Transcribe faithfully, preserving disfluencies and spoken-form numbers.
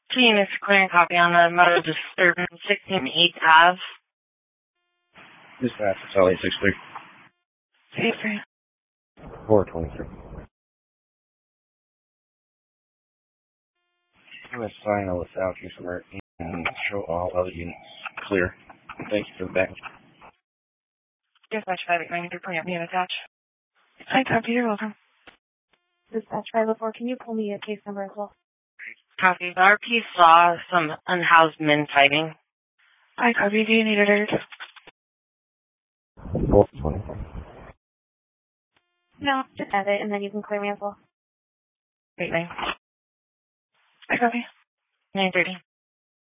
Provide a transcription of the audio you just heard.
Two units clearing copy on the motor disturbance sixteen eighth Ave. Dispatch, it's L eight six three. six three. four twenty-three. U S sign of the southeast alert and show all other units clear. Thank you for the back. Dispatch five eight nine three, pulling up unit attached. Hi, copy, you're welcome. Dispatch five oh four, can you pull me a case number as well? Copy. The R P saw some unhoused men fighting. Hi, copy. Do you need it urged? four twenty-four. No, just add it, and then you can clear me as well. Wait, nine. Hi, copy. nine thirty.